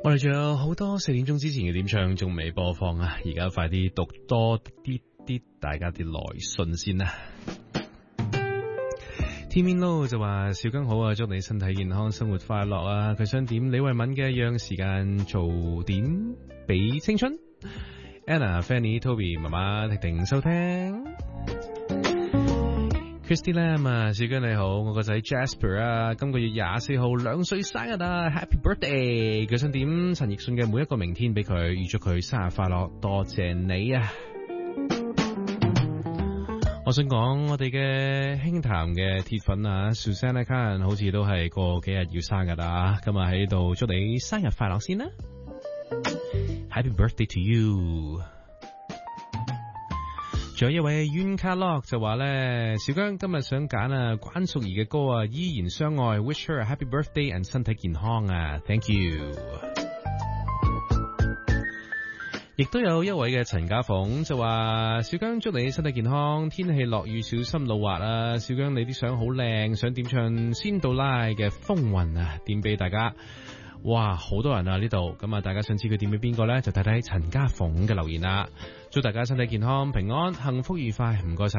我哋仲有好多4點鐘之前嘅點唱仲未播放啊！而家快啲讀多啲大家啲來信先啦。天面撈就話小姜好啊，祝你身體健康，生活快樂啊！佢想點李慧敏嘅讓時間做點俾青春。Anna、Fanny、Toby 媽媽婷婷收聽。Christy Lam 啊，小姜你好，我個仔 Jasper 啊，今個月24號2歲生日啊 ，Happy Birthday！ 佢想點陳奕迅嘅每一個明天俾佢，預祝佢生日快樂，多謝你啊！我想講我哋嘅輕談嘅鐵粉啊 Susanna Khan 好似都係過幾日要生日啊，今日喺度祝你生日快樂先啦 ，Happy Birthday to you！仲有一位冤卡洛就話咧，小姜今日想揀啊關淑怡嘅歌啊，依然相愛 ，Wish her a happy birthday and 身體健康啊 ，Thank you。亦都有一位嘅陳家鳳就話，小姜祝你身體健康，天氣落雨小心路滑啊，小姜你啲相好靚，想點唱仙杜拉嘅風雲啊，點俾大家。哇，好多人啊呢度，咁啊大家想知佢點俾邊個呢？就睇睇陳家鳳嘅留言啦。祝大家身體健康、平安、幸福愉快，唔該晒。